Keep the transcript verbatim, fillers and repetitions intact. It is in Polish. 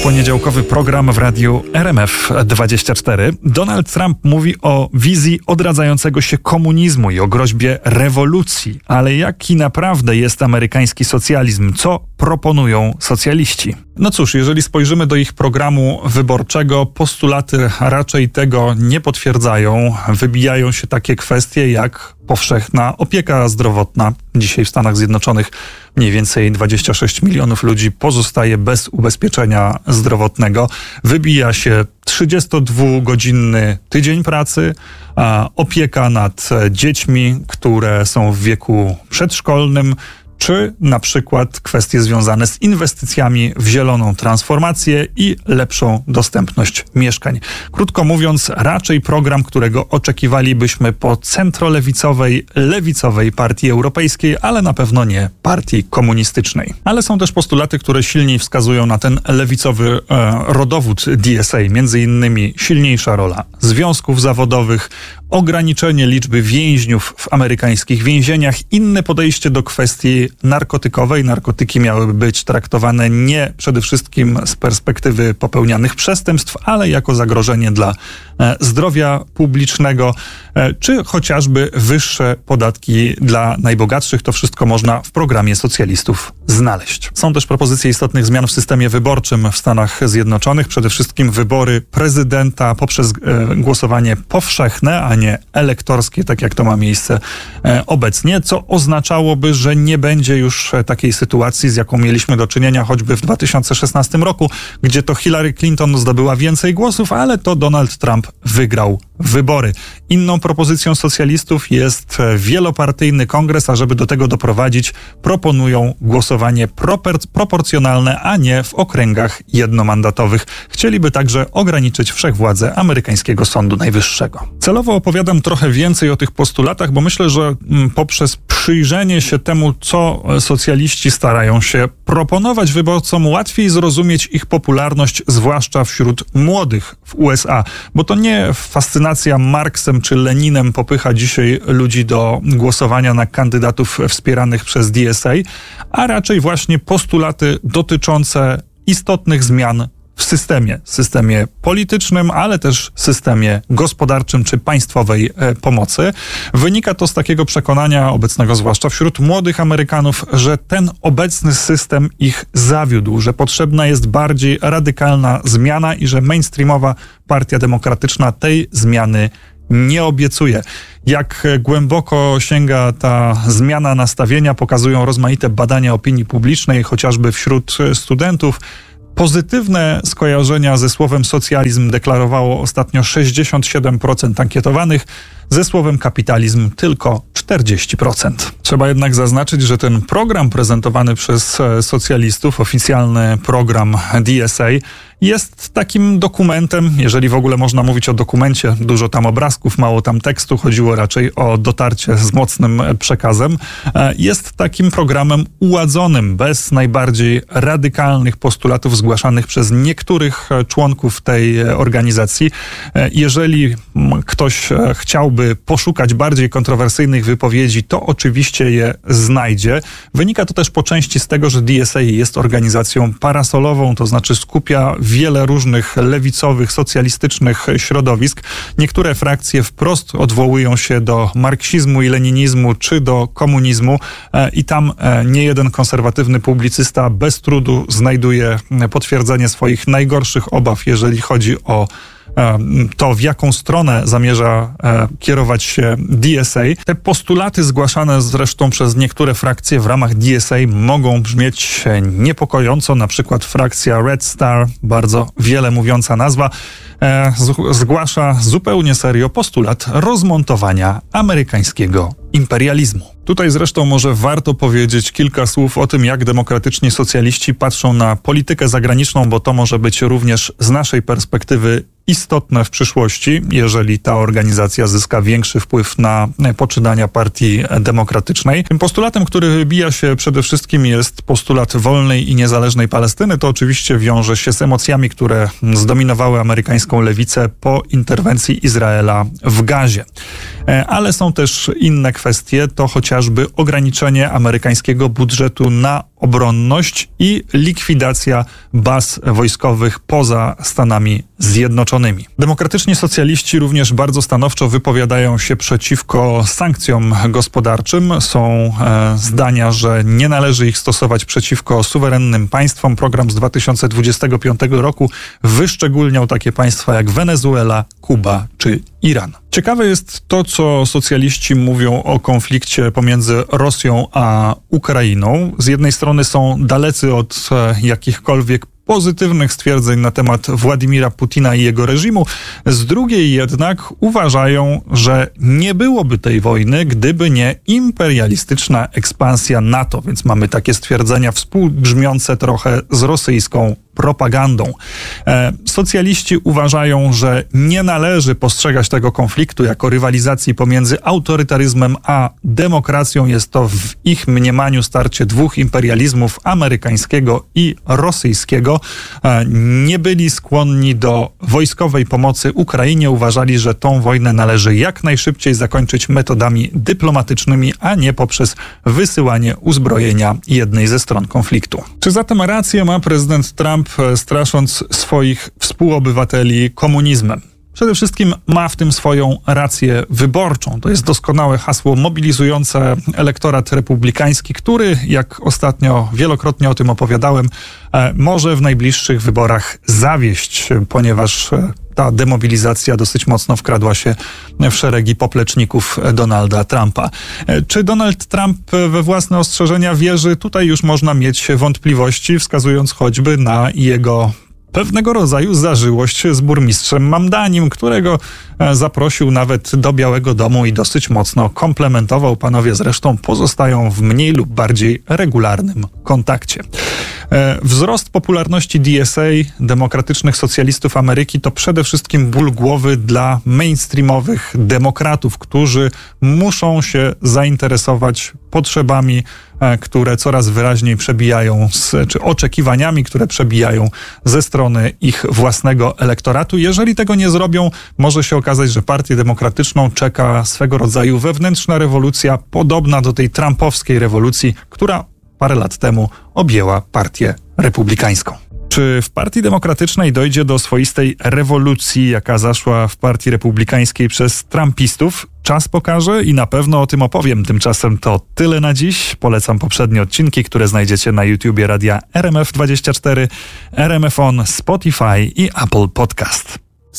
Poniedziałkowy program w radiu R M F dwadzieścia cztery. Donald Trump mówi o wizji odradzającego się komunizmu i o groźbie rewolucji. Ale jaki naprawdę jest amerykański socjalizm? Co proponują socjaliści? No cóż, jeżeli spojrzymy do ich programu wyborczego, postulaty raczej tego nie potwierdzają. Wybijają się takie kwestie jak powszechna opieka zdrowotna. Dzisiaj w Stanach Zjednoczonych mniej więcej dwadzieścia sześć milionów ludzi pozostaje bez ubezpieczenia zdrowotnego. Wybija się trzydziestodwugodzinny tydzień pracy, a opieka nad dziećmi, które są w wieku przedszkolnym, czy na przykład kwestie związane z inwestycjami w zieloną transformację i lepszą dostępność mieszkań. Krótko mówiąc, raczej program, którego oczekiwalibyśmy po centrolewicowej, lewicowej partii europejskiej, ale na pewno nie partii komunistycznej. Ale są też postulaty, które silniej wskazują na ten lewicowy e, rodowód D S A, między innymi silniejsza rola związków zawodowych, ograniczenie liczby więźniów w amerykańskich więzieniach, inne podejście do kwestii narkotykowej. Narkotyki miałyby być traktowane nie przede wszystkim z perspektywy popełnianych przestępstw, ale jako zagrożenie dla e, zdrowia publicznego, e, czy chociażby wyższe podatki dla najbogatszych. To wszystko można w programie socjalistów znaleźć. Są też propozycje istotnych zmian w systemie wyborczym w Stanach Zjednoczonych. Przede wszystkim wybory prezydenta poprzez e, głosowanie powszechne, a nie elektorskie, tak jak to ma miejsce e, obecnie, co oznaczałoby, że nie będzie już takiej sytuacji, z jaką mieliśmy do czynienia choćby w dwa tysiące szesnastym roku, gdzie to Hillary Clinton zdobyła więcej głosów, ale to Donald Trump wygrał wybory. Inną propozycją socjalistów jest wielopartyjny kongres, a żeby do tego doprowadzić, proponują głosowanie propor- proporcjonalne, a nie w okręgach jednomandatowych. Chcieliby także ograniczyć wszechwładzę amerykańskiego Sądu Najwyższego. Celowo opowiadam trochę więcej o tych postulatach, bo myślę, że poprzez przyjrzenie się temu, co socjaliści starają się proponować wyborcom, łatwiej zrozumieć ich popularność, zwłaszcza wśród młodych w U S A, bo to nie fascynacja Marksem czy Leninem popycha dzisiaj ludzi do głosowania na kandydatów wspieranych przez D S A, a raczej właśnie postulaty dotyczące istotnych zmian w systemie, systemie politycznym, ale też systemie gospodarczym czy państwowej e, pomocy. Wynika to z takiego przekonania obecnego, zwłaszcza wśród młodych Amerykanów, że ten obecny system ich zawiódł, że potrzebna jest bardziej radykalna zmiana i że mainstreamowa Partia Demokratyczna tej zmiany nie obiecuje. Jak głęboko sięga ta zmiana nastawienia, pokazują rozmaite badania opinii publicznej, chociażby wśród studentów. Pozytywne skojarzenia ze słowem socjalizm deklarowało ostatnio sześćdziesiąt siedem procent ankietowanych, ze słowem kapitalizm tylko czterdzieści procent. Trzeba jednak zaznaczyć, że ten program prezentowany przez socjalistów, oficjalny program D S A, jest takim dokumentem, jeżeli w ogóle można mówić o dokumencie, dużo tam obrazków, mało tam tekstu, chodziło raczej o dotarcie z mocnym przekazem, jest takim programem uładzonym, bez najbardziej radykalnych postulatów zgłaszanych przez niektórych członków tej organizacji. Jeżeli ktoś chciałby poszukać bardziej kontrowersyjnych wypowiedzi, to oczywiście je znajdzie. Wynika to też po części z tego, że D S A jest organizacją parasolową, to znaczy skupia wiele różnych lewicowych, socjalistycznych środowisk. Niektóre frakcje wprost odwołują się do marksizmu i leninizmu, czy do komunizmu i tam niejeden konserwatywny publicysta bez trudu znajduje potwierdzenie swoich najgorszych obaw, jeżeli chodzi o to, w jaką stronę zamierza e, kierować się D S A. Te postulaty zgłaszane zresztą przez niektóre frakcje w ramach D S A mogą brzmieć niepokojąco, na przykład frakcja Red Star, bardzo wiele mówiąca nazwa, e, z, zgłasza zupełnie serio postulat rozmontowania amerykańskiego imperializmu. Tutaj zresztą może warto powiedzieć kilka słów o tym, jak demokratyczni socjaliści patrzą na politykę zagraniczną, bo to może być również z naszej perspektywy istotne w przyszłości, jeżeli ta organizacja zyska większy wpływ na poczynania Partii Demokratycznej. Tym postulatem, który wybija się przede wszystkim, jest postulat wolnej i niezależnej Palestyny. To oczywiście wiąże się z emocjami, które zdominowały amerykańską lewicę po interwencji Izraela w Gazie. Ale są też inne kwestie, to chociażby ograniczenie amerykańskiego budżetu na obronność i likwidacja baz wojskowych poza Stanami Zjednoczonymi. Demokratyczni socjaliści również bardzo stanowczo wypowiadają się przeciwko sankcjom gospodarczym. Są e, zdania, że nie należy ich stosować przeciwko suwerennym państwom. Program z dwa tysiące dwudziestego piątego roku wyszczególniał takie państwa jak Wenezuela, Kuba czy Iran. Ciekawe jest to, co socjaliści mówią o konflikcie pomiędzy Rosją a Ukrainą. Z jednej strony są dalecy od e, jakichkolwiek pozytywnych stwierdzeń na temat Władimira Putina i jego reżimu. Z drugiej jednak uważają, że nie byłoby tej wojny, gdyby nie imperialistyczna ekspansja NATO. Więc mamy takie stwierdzenia współbrzmiące trochę z rosyjską propagandą. E, socjaliści uważają, że nie należy postrzegać tego konfliktu jako rywalizacji pomiędzy autorytaryzmem a demokracją. Jest to w ich mniemaniu starcie dwóch imperializmów, amerykańskiego i rosyjskiego. E, nie byli skłonni do wojskowej pomocy Ukrainie. Uważali, że tą wojnę należy jak najszybciej zakończyć metodami dyplomatycznymi, a nie poprzez wysyłanie uzbrojenia jednej ze stron konfliktu. Czy zatem rację ma prezydent Trump, strasząc swoich współobywateli komunizmem? Przede wszystkim ma w tym swoją rację wyborczą. To jest doskonałe hasło mobilizujące elektorat republikański, który, jak ostatnio wielokrotnie o tym opowiadałem, może w najbliższych wyborach zawieść, ponieważ ta demobilizacja dosyć mocno wkradła się w szeregi popleczników Donalda Trumpa. Czy Donald Trump we własne ostrzeżenia wierzy? Tutaj już można mieć wątpliwości, wskazując choćby na jego pewnego rodzaju zażyłość z burmistrzem Mamdanim, którego zaprosił nawet do Białego Domu i dosyć mocno komplementował. Panowie zresztą pozostają w mniej lub bardziej regularnym kontakcie. Wzrost popularności D S A, Demokratycznych Socjalistów Ameryki, to przede wszystkim ból głowy dla mainstreamowych demokratów, którzy muszą się zainteresować potrzebami, które coraz wyraźniej przebijają, z, czy oczekiwaniami, które przebijają ze strony ich własnego elektoratu. Jeżeli tego nie zrobią, może się okazać, że Partię Demokratyczną czeka swego rodzaju wewnętrzna rewolucja, podobna do tej trumpowskiej rewolucji, która parę lat temu objęła Partię Republikańską. Czy w Partii Demokratycznej dojdzie do swoistej rewolucji, jaka zaszła w Partii Republikańskiej przez trumpistów? Czas pokaże i na pewno o tym opowiem. Tymczasem to tyle na dziś. Polecam poprzednie odcinki, które znajdziecie na YouTubie radia R M F dwadzieścia cztery, R M F On, Spotify i Apple Podcast.